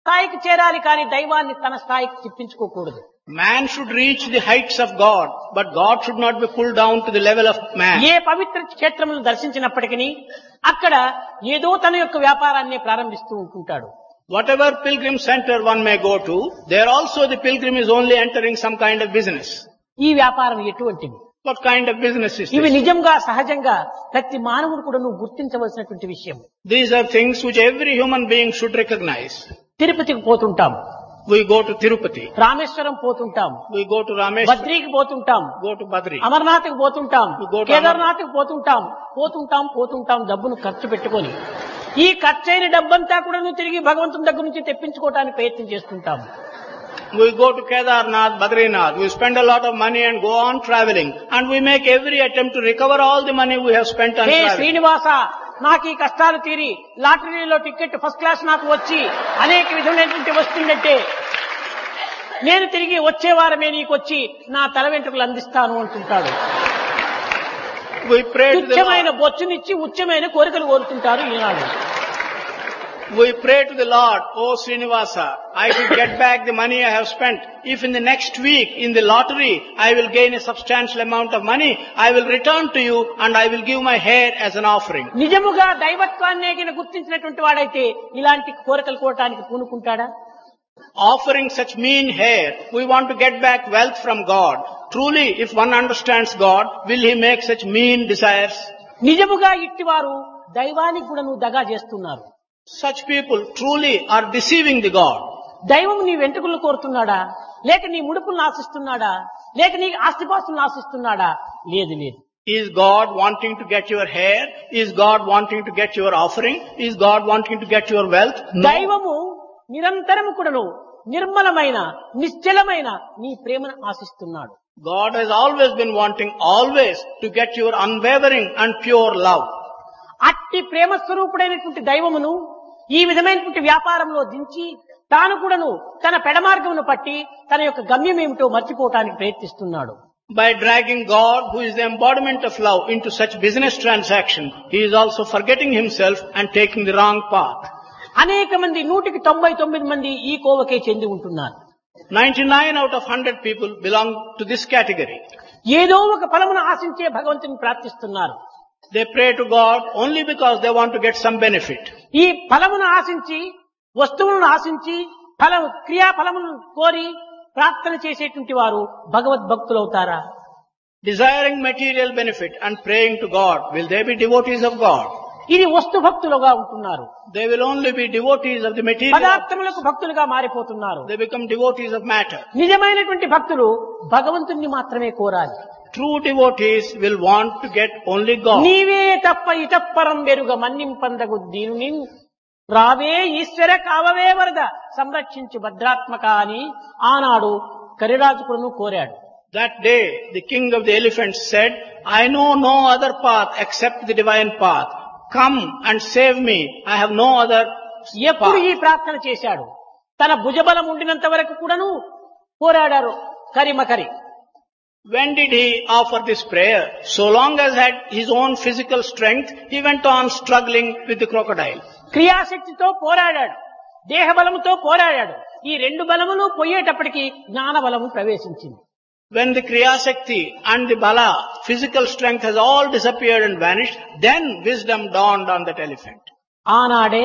స్థాయికి చేరాలి కానీ దైవాన్ని తన స్థాయికి తిప్పించుకోకూడదు. Man should reach the heights of God, but God should not be pulled down to the level of man. ఏ పవిత్ర క్షేత్రములను దర్శించినప్పటికీ అక్కడ ఏదో తన యొక్క వ్యాపారాన్ని ప్రారంభిస్తూ ఉంటుంటాడు. Whatever pilgrim center one may go to, there also the pilgrim is only entering some kind of business. ఈ వ్యాపారం ఎటువంటిది? What kind of business is ఇవి this? నిజంగా సహజంగా ప్రతి మానవుడు కూడా నువ్వు గుర్తించవలసినటువంటి విషయం. These are things which every human being should recognize. తిరుపతికి పోతుంటాం, We go to Tirupati. Rameswaram పోతుంటాం, We go to Rameshwar. బద్రీకి పోతుంటాం, Go to Badri. అమర్నాథ్కి పోతుంటాం, go to కేదార్నాథ్కి పోతుంటాం డబ్బును ఖర్చు పెట్టుకొని ఈ ఖర్చైన డబ్బంతా కూడా నువ్వు తిరిగి భగవంతుని దగ్గర నుంచి తెప్పించుకోవడానికి ప్రయత్నం చేస్తుంటాం. We go to Kedarnath, Badrinath. We spend a lot of money and go on traveling. And we make every attempt to recover all the money we have spent on hey traveling. Srinivasa, నాకు ఈ కష్టాలు తీరి లాటరీలో ticket first class నాకు వచ్చి అనేక విధమైనటువంటి వస్తుందంటే నేను తిరిగి వచ్చే వారమే నీకు వచ్చి నా తల వెంట్రుకలు అందిస్తాను అంటుంటాడు. We pray to the తుచ్చమైన Lord. బొచ్చునిచ్చి ఉచ్చమైన కోరికలు కోరుతుంటారు ఈనాడు. We pray to the Lord, Oh Srinivasa, I will get back the money I have spent. If in the next week in the lottery I will gain a substantial amount of money, I will return to you and I will give my hair as an offering. నిజముగా దైవత్వాన్ని గుర్తించినటువంటి వాడైతే ఇలాంటి కోరికలు కోరటానికి పూనుకుంటాడా? Offering such mean hair, we want to get back wealth from God. Truly, if one understands God, will he make such mean desires? నిజముగా ఇట్టివారు దైవానికి కూడా నువ్వు దగా చేస్తున్నారు. Such people truly are deceiving the God. దైవం నీ వెంట్రుకలను కోరుతున్నాడా, లేక నీ ముడుపులను ఆశిస్తున్నాడా, లేక నీ ఆస్తిపాస్తులను ఆశిస్తున్నాడా? లేదు లేదు. Is God wanting to get your hair? Is God wanting to get your offering? Is God wanting to get your wealth? No. దైవము నిరంతరము కూడాను నిర్మలమైన నిశ్చలమైన నీ ప్రేమను ఆశిస్తున్నాడు. God has always been wanting always to get your unwavering and pure love. అట్టి ప్రేమ స్వరూపుడైనటువంటి దైవమును ఈ విధమైనటువంటి వ్యాపారంలో దించి తాను కూడాను తన పెడమార్గమును పట్టి తన యొక్క గమ్యం ఏమిటో మర్చిపోవటానికి ప్రయత్నిస్తున్నాడు. By dragging God, who is the embodiment of love, into such business transaction, he is also forgetting himself and taking the wrong path. అనేక మంది 199 మంది ఈ కోవకే చెంది ఉంటున్నారు. 99 out of 100 people belong to this category. ఏదో ఒక ఫలమును ఆశించే భగవంతుని ప్రార్థిస్తున్నారు. They pray to God only because they want to get some benefit. ఈ ఫలమును ఆశించి వస్తువులను ఆశించి క్రియాఫలమును కోరి ప్రార్థన చేసేటువంటి వారు భగవద్భక్తులు అవుతారా? Desiring material benefit and praying to God, will they be devotees of God? ఇది వస్తు భక్తులుగా ఉంటున్నారు. They will only be devotees of the material. పదార్థములకు భక్తులుగా మారిపోతున్నారు. They become devotees of matter. నిజమైనటువంటి భక్తులు భగవంతుణ్ణి మాత్రమే కోరాలి. True devotees will want to get only God. నీవే తప్ప ఇతప్పరం వెరుగ మన్నింపందగు దీనుని రావే ఈశ్వర కావవే వరద సంరక్షించు భద్రాత్మక అని ఆనాడు కరిరాజుకుడును కోరాడు. That day, the king of the elephants said, I know no other path except the divine path. Come and save me. I have no other ఎప్పుడు ఈ path. ప్రార్థన చేశాడు? తన భుజబలం ఉండినంత వరకు కూడాను పోరాడారు కరిమకరి. When did he offer this prayer? So long as had his own physical strength, he went on struggling with the crocodile. క్రియాశక్తితో పోరాడాడు, దేహబలముతో పోరాడాడు. ఈ రెండు బలములు పోయేటప్పటికి జ్ఞాన బలము ప్రవేశించింది. When the Kriya Shakti and the Bala, physical strength has all disappeared and vanished, then wisdom dawned on that elephant. ఆనాడే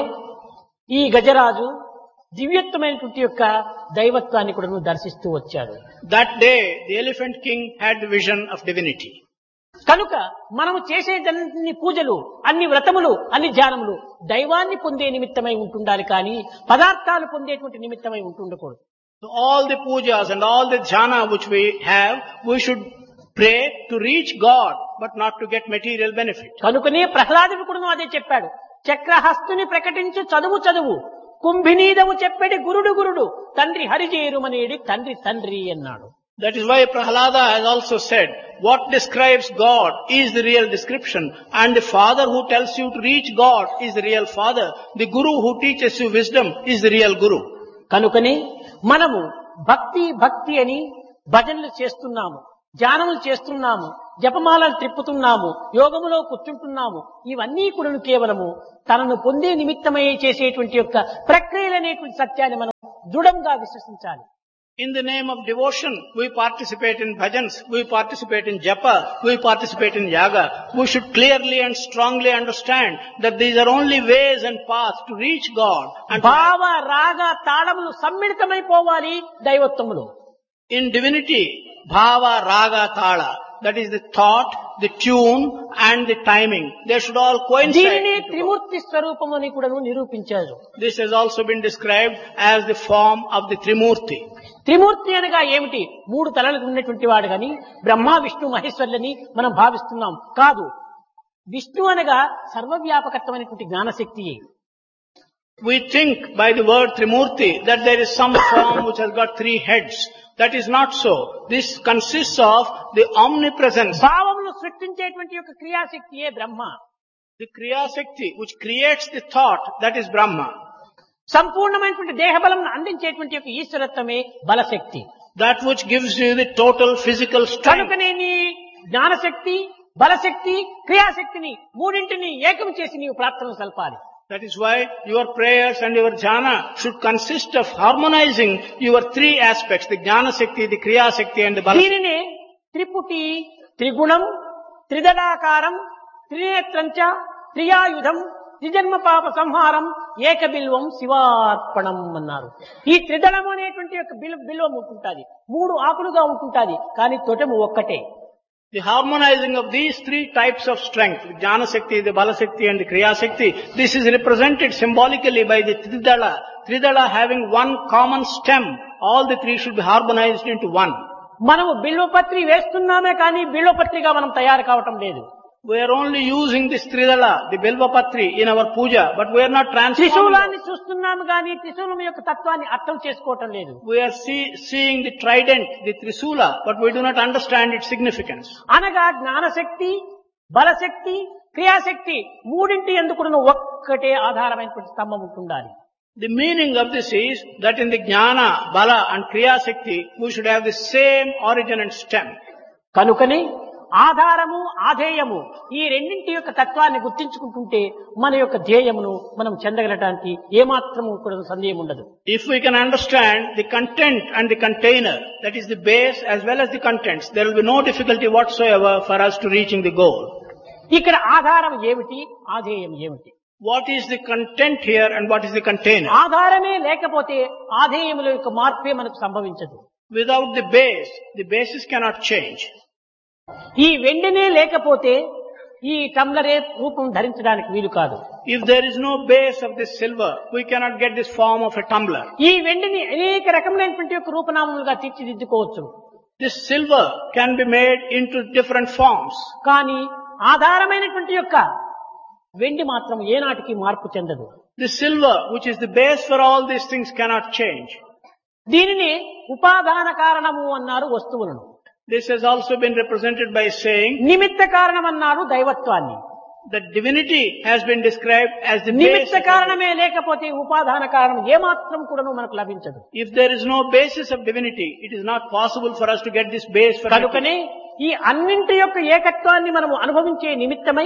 ఈ గజరాజు దివ్యత్వమైనటువంటి యొక్క దైవత్వాన్ని కూడా దర్శిస్తూ వచ్చాడు. That day, the elephant king had the vision of divinity. కనుక మనము చేసేదన్ని పూజలు, అన్ని వ్రతములు, అన్ని ధ్యానములు దైవాన్ని పొందే నిమిత్తమై ఉంటుండాలి కానీ పదార్థాలు పొందేటువంటి నిమిత్తమై ఉంటుండకూడదు. So all the pujas and all the dhyana which we have, we should pray to reach God, but not to get material benefit. కనుకనే ప్రహ్లాదుడు కూడా అదే చెప్పాడు. చక్రహస్తుని ప్రకటించు చదువు చదువు, కుంభినీదము చెప్పెడి గురుడు గురుడు, తండ్రి హరిజేరుమనేడి తండ్రి తండ్రి అన్నాడు. That is why Prahlada has also said, what describes God is the real description, and the father who tells you to reach God is the real father. The guru who teaches you wisdom is the real guru. కనుకనే మనము భక్తి భక్తి అని భజనలు చేస్తున్నాము, ధ్యానములు చేస్తున్నాము, జపమాలను త్రిప్పుతున్నాము, యోగములో కూర్చుంటున్నాము. ఇవన్నీ కూడా కేవలము తనను పొందే నిమిత్తమై చేసేటువంటి యొక్క ప్రక్రియలనేటువంటి సత్యాన్ని మనం దృఢంగా విశ్వసించాలి. In the name of devotion, we participate in bhajans, we participate in japa, we participate in yaga. We should clearly and strongly understand that these are only ways and paths to reach God. And భావ రాగ తాళములు సమ్మిళితమైపోవాలి దైవత్వములు. in divinity, bhava, raga, tala, that is the thought, the tune and the timing. They should all coincide. దీనిని త్రిమూర్తి స్వరూపము అని కూడా నిరూపించారు. This has also been described as the form of the Trimurti. త్రిమూర్తి అనగా ఏమిటి? మూడు తలలు ఉన్నటువంటి వాడు గాని బ్రహ్మ విష్ణు మహేశ్వరులని మనం భావిస్తున్నాం. కాదు, విష్ణు అనగా సర్వవ్యాపకత్వమైనటువంటి జ్ఞానశక్తియే. We think by the word Trimurti that there is some form which has got three heads. That is not so. This consists of the omnipresence. భావములు సృష్టించేటువంటి యొక్క క్రియాశక్తియే బ్రహ్మ. The Kriya Shakti which creates the thought, that is Brahma. సంపూర్ణమైనటువంటి దేహబలం అందించేటువంటి యొక్క ఈశ్వరత్వమే బలశక్తి. That which gives you the total physical strength. కనుకనే నీ జ్ఞానశక్తి, బలశక్తి, క్రియాశక్తిని మూడింటిని ఏకం చేసి నీవు ప్రార్థన సల్పాలి. That is why your prayers and your jhana should consist of harmonizing your three aspects, the Jnana Shakti, the Kriya Shakti and the Bala Shakti. దీనినే త్రిపుటి, త్రిగుణం, త్రిదళాకారం, త్రినేత్రంచ, త్రియాయుధం, త్రిజన్మ పాప సంహారం, ఏకబిల్వం శివార్పణం అన్నారు. ఈ త్రిదళం అనేటువంటి యొక్క బిల్వం ఉంటుంటాది, మూడు ఆకులుగా ఉంటుంటాది, కానీ తొటము ఒక్కటే. The harmonizing of these three types of strength, the Jnana Shakti, the Bala Shakti and the Kriya Shakti, this is represented symbolically by the Tridala. Tridala having one common stem, all the three should be harmonized into one. మనము బిల్వపత్రి వేస్తున్నామే కానీ బిల్వపత్రిగా మనం తయారు కావటం లేదు. We are only using this Tridala, the Bilvapatri in our puja, but we are not transforming. త్రిశూలాన్ని చూస్తున్నాము కానీ త్రిశూలం యొక్క తత్వాన్ని అర్థం చేసుకోవటం లేదు. We are seeing the trident, the Trisula, but we do not understand its significance. అనగా జ్ఞానశక్తి, బలశక్తి, క్రియాశక్తి మూడింటి ఎందుకు ఒక్కటే ఆధారమైనటువంటి స్తంభం ఉంటుండాలి. The meaning of this is that in the Jnana, Bala and Kriya Shakti, we should have the same origin and stem. కనుకని ఆధారము, ఆధేయము ఈ రెండింటి యొక్క తత్వాన్ని గుర్తించుకుంటుంటే మన యొక్క ధ్యేయమును మనం చెందగలటానికి ఏమాత్రము కూడా సందేహం ఉండదు. If we can understand the content and the container, that is the base as well as the contents, there will be no difficulty whatsoever for us to reaching the goal. ఇక్కడ ఆధారం ఏమిటి, ఆధేయం ఏమిటి? What is the content here and what is the container? ఆధారమే లేకపోతే ఆధేయముల యొక్క మార్పే మనకు సంభవించదు. Without the basis cannot change. ఈ వెండినే లేకపోతే ఈ టంబ్లరే రూపం ధరించడానికి వీలు కాదు. If there is no base of this silver, we cannot get this form of a tumbler. ఈ వెండిని అనేక రకములైనటువంటి యొక్క రూపనామములుగా తీర్చిదిద్దుకోవచ్చు. This silver can be made into different forms. కానీ ఆధారమైనటువంటి యొక్క వెండి మాత్రం ఏనాటికి మార్పు చెందదు. The silver, which is the base for all these things, cannot change. దీనిని ఉపాదాన కారణము అన్నారు వస్తువులను. This has also been represented by saying నిమిత్త కారణం అన్నారు దైవత్వాన్ని. that divinity has been described as the నిమిత్త base. కారణమే లేకపోతే ఉపాదాన కారణం ఏమాత్రం కూడా మనకు లభించదు. If there is no basis of divinity, it is not possible for us to get this base for కనుకనే ఈ అన్నింటి యొక్క ఏకత్వాన్ని మనము అనుభవించే నిమిత్తమై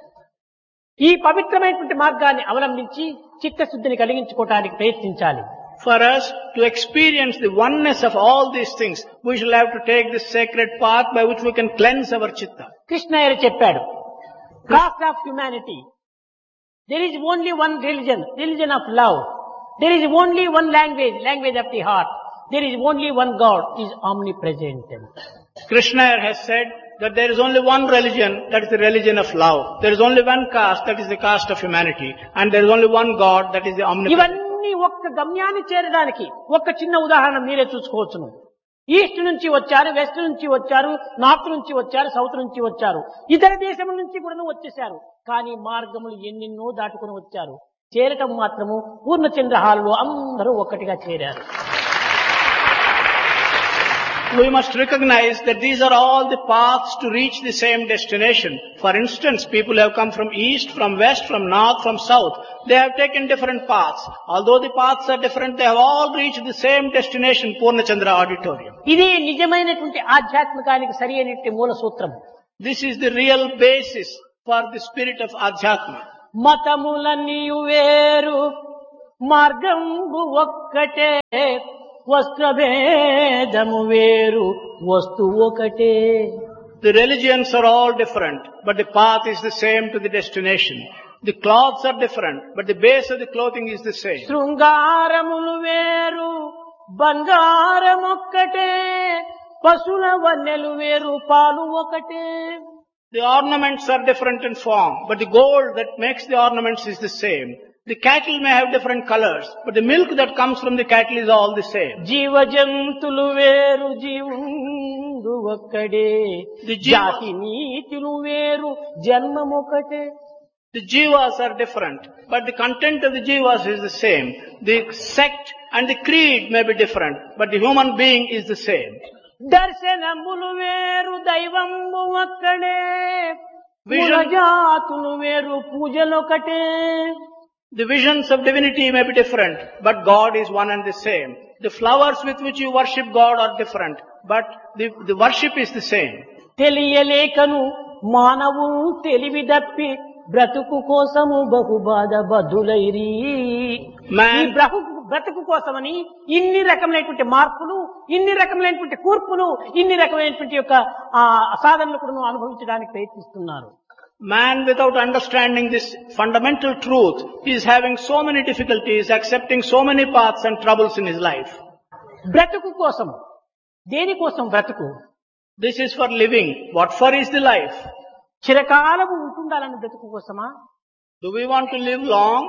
ఈ పవిత్రమైనటువంటి మార్గాన్ని అవలంబించి చిత్తశుద్ధిని కలిగించుకోవడానికి ప్రయత్నించాలి. For us to experience the oneness of all these things, we shall have to take this sacred path by which we can cleanse our chitta. Krishnaiah చెప్పాడు, cost of humanity, there is only one religion of love. There is only one language of the heart. There is only one God, is omnipresent. Krishna has said that there is only one religion, that is the religion of love. There is only one caste, that is the caste of humanity. And there is only one God, that is the omnipresent. ఇవన్నీ ఒక్క గమ్యాన్ని చేరడానికి ఒక్క చిన్న ఉదాహరణ మీరే చూసుకోవచ్చును. East నుంచి వచ్చారు, వెస్ట్ నుంచి వచ్చారు, నార్త్ నుంచి వచ్చారు, సౌత్ నుంచి వచ్చారు, ఇతర దేశం నుంచి కూడా వచ్చేశారు. కానీ మార్గములు ఎన్నెన్నో దాటుకుని వచ్చారు. చేరటం మాత్రము పూర్ణచంద్ర హాల్లో అందరూ ఒక్కటిగా చేరారు. We must recognize that these are all the paths to reach the same destination. For instance, people have come from east, from west, from north, from south. They have taken different paths. Although the paths are different, they have all reached the same destination, Purnachandra Auditorium. ఇది నిజమైనటువంటి ఆధ్యాత్మికానికి సరి అయినటువంటి మూల సూత్రం. This is the real basis for the spirit of Adhyatma. మతములన్నీ వేరు మార్గంబు ఒక్కటే వస్త్రభేదము వేరు వస్తు ఒకటే. The religions are all different, but the path is the same to the destination. The clothes are different, but the base of the clothing is the same. శృంగారములు వేరు బంగారమొక్కటే, పశుల వన్నెలు వేరు పాలు ఒకటే. The ornaments are different in form, but the gold that makes the ornaments is the same. The cattle may have different colors, but the milk that comes from the cattle is all the same. జీవజంతులు వేరు జీవుండు ఒక్కడే, The జాతి నీతిలు వేరు జన్మమొకటే. The jivas are different, but the content of the jivas is the same. The sect and the creed may be different, but the human being is the same. దర్శనములు వేరు దైవంబు ఒక్కడే, Vision- జాతులు వేరు పూజలొకటే. The visions of divinity may be different, but God is one and the same. The flowers with which you worship God are different, but the worship is the same. తెలియలేకను మానవు తెలివి దప్పి బ్రతుకు కోసము బహుబాధ బదులైరి. ఈ బ్రతుకు కోసమని ఇన్ని రకమైనటువంటి మార్పులు, ఇన్ని రకమైనటువంటి కూర్పులు, ఇన్ని రకమైనటువంటి యొక్క సాధనలు కూడా అనుభవించడానికి ప్రయత్నిస్తున్నారు. Man, without understanding this fundamental truth, is having so many difficulties, accepting so many paths and troubles in his life. బ్రతుకు కోసం, దేనికోసం బ్రతుకు? This is for living. What for is the life? చిరకాలము ఉంటుండాలని బ్రతుకు కోసమా? Do we want to live long?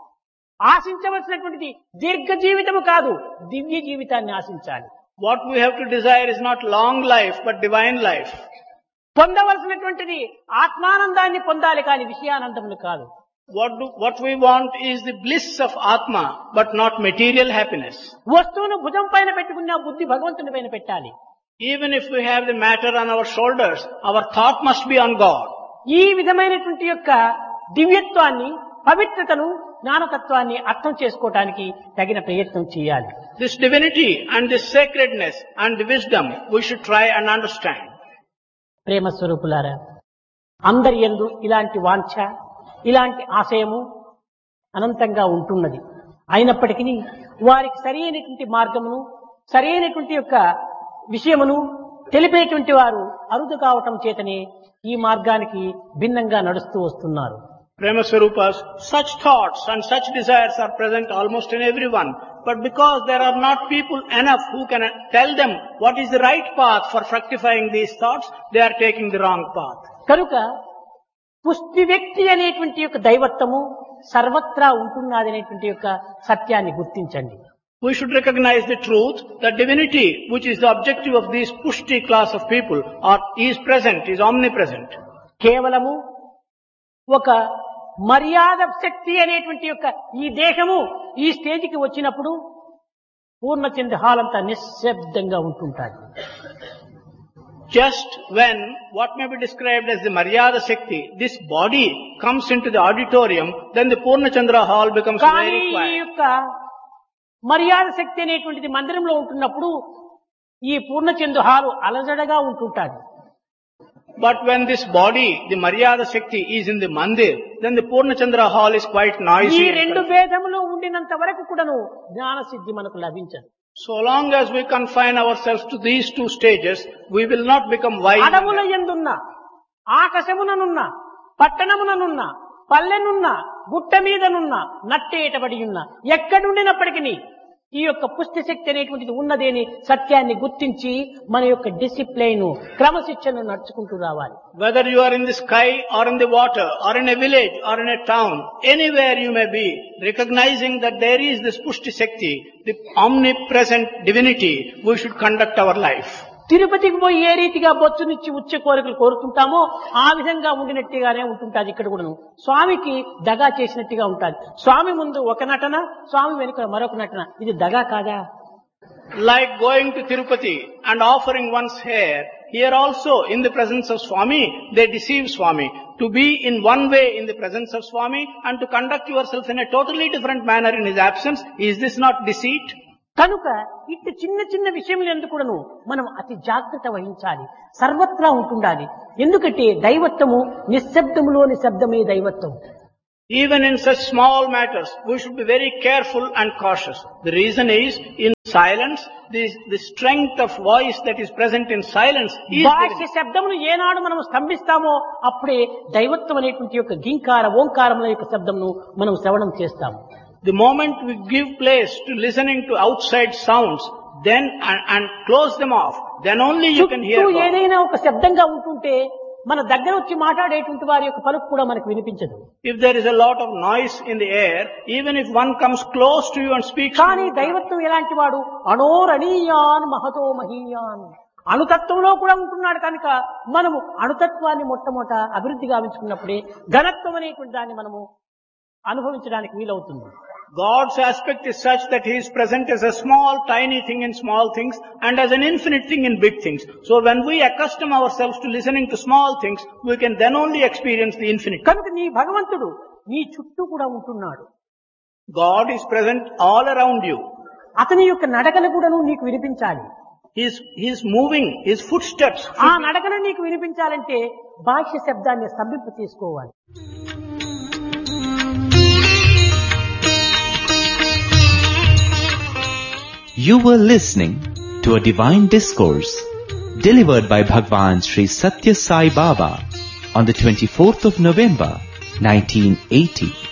ఆశించవలసినటువంటిది దీర్ఘ జీవితము కాదు, దివ్య జీవితాన్ని ఆశించాలి. What we have to desire is not long life, but divine life. పొందవలసినటువంటిది ఆత్మానందాన్ని పొందాలి కానీ విషయానందములు కాదు. What we want is the bliss of Atma, but not material happiness. వస్తువును భుజం పైన పెట్టుకున్న బుద్ధి భగవంతుని పైన పెట్టాలి. Even if we have the matter on our shoulders, our thought must be on God. ఈ విధమైనటువంటి యొక్క దివ్యత్వాన్ని, పవిత్రతను, జ్ఞానతత్వాన్ని అర్థం చేసుకోవటానికి తగిన ప్రయత్నం చేయాలి. This divinity and this sacredness and the wisdom we should try and understand. ప్రేమ స్వరూపులారా, అందరి యందు ఇలాంటి వాంఛ, ఇలాంటి ఆశయము అనంతంగా ఉంటున్నది. అయినప్పటికీ వారికి సరి అయినటువంటి మార్గమును, సరి అయినటువంటి యొక్క విషయమును తెలిపేటువంటి వారు అరుదు కావటం చేతనే ఈ మార్గానికి భిన్నంగా నడుస్తూ వస్తున్నారు. Prema Swarupas, such thoughts and such desires are present almost in everyone. But because there are not people enough who can tell them what is the right path for fructifying these thoughts, they are taking the wrong path. కనుక పుష్టి వ్యక్తి అనేటువంటి యొక్క దైవత్వము సర్వత్రా ఉంటున్నది అనేటువంటి యొక్క సత్యాన్ని గుర్తించండి. We should recognize the truth that divinity, which is the objective of this pushti class of people, is present, is omnipresent. కేవలము ఒక మర్యాద శక్తి అనేటువంటి యొక్క ఈ దేహము ఈ స్టేజికి వచ్చినప్పుడు పూర్ణచంద్ర హాల్ అంతా నిశ్శబ్దంగా ఉంటుంటారు. Just when what may be described as the Maryada Shakti, this body comes into the auditorium, then the Purnachandra hall becomes కానీ very ఈ quiet. యొక్క మర్యాద శక్తి అనేటువంటిది మందిరంలో ఉంటున్నప్పుడు ఈ పూర్ణచంద్ర హాలు అలజడగా ఉంటుంటారు. But when this body, the Maryada Shakti, is in the mandir, then the Purnachandra hall is quite ఈ noisy. రెండు భేదములు ఉండినంత వరకు కూడాను జ్ఞాన సిద్ధి మనకు లభించదు. So long as we confine ourselves to these two stages, we will not become wise. అడవుల యందున్న, ఆకాశముననున్న, పట్టణముననున్న, పల్లెనున్న, గుట్ట మీదనున్న, నట్టేటబడి ఉన్న, ఎక్కడుండినప్పటికీ ఈ యొక్క పుష్టి శక్తి అనేటువంటిది ఉన్నదేని సత్యాన్ని గుర్తించి మన యొక్క డిసిప్లైన్, క్రమశిక్షణ నడుచుకుంటూ రావాలి. Whether you are in the sky or in the water or in a village or in a town, anywhere you may be, recognizing that there is this Pushti Shakti, the omnipresent divinity, we should conduct our life. తిరుపతికి పోయి ఏ రీతిగా బొచ్చునిచ్చి ఉచ్చ కోరికలు కోరుతుంటామో ఆ విధంగా ఉండినట్టుగానే ఉంటుంటాది. ఇక్కడ కూడాను స్వామికి దగా చేసినట్టుగా ఉంటుంది. స్వామి ముందు ఒక నటన, స్వామి వెనుక మరొక నటన. ఇది దగా కాదా? Like going to Tirupati and offering one's hair, here also in the presence of Swami, they deceive Swami. To be in one way in the presence of Swami and to conduct yourself in a totally different manner in his absence, is this not deceit? కనుక ఇట్టి చిన్న చిన్న విషయములు ఎందుకును మనం అతి జాగ్రత్త వహించాలి. సర్వత్రా ఉంటుండాలి. ఎందుకంటే దైవత్వము నిశ్శబ్దములోని శబ్దమే దైవత్వం. Even in such small matters, we should be very careful and cautious. The reason is, in silence, the strength of voice that is present in silence is బాహ్య very... శబ్దమును ఏనాడు మనం స్తంభిస్తామో అప్పుడే దైవత్వం అనేటువంటి యొక్క గింకార ఓంకారముల యొక్క శబ్దమును మనం శ్రవణం చేస్తాము. The moment we give place to listening to outside sounds, then and close them off, then only you can hear చుట్టూ God. ఏదైనా ఒక శబ్దంగా ఉంటుంటే మన దగ్గర వచ్చి మాట్లాడేటువంటి వారి యొక్క పలుకు కూడా మనకు వినిపించదు. If there is a lot of noise in the air, even if one comes close to you and speaks to కానీ you, దైవత్వం ఎలాంటి వాడు? అణోరణీయాన్ మహతో మహీయాన్, అణుతత్వంలో కూడా ఉంటున్నాడు కనుక మనము అణుతత్వాన్ని మొట్టమొదట అభివృద్ధి గావించుకున్నప్పుడే ఘనత్వం అనేటువంటి దాన్ని మనము అనుభవించడానికి వీలవుతుంది. God's aspect is such that He is present as a small, tiny thing in small things and as an infinite thing in big things. So when we accustom ourselves to listening to small things, we can then only experience the infinite. కనుక నీ భగవంతుడు నీ చుట్టూ కూడా ఉంటున్నాడు. God is present all around you. అతని యొక్క నడకలు కూడాను నీకు వినిపించాలి. He is moving, His footsteps. ఆ నడకలు నీకు వినిపించాలంటే బాహ్య శబ్దాన్ని స్తంభింప చేసుకోవాలి. You were listening to a divine discourse delivered by Bhagwan Sri Satya Sai Baba on the 24th of November, 1980.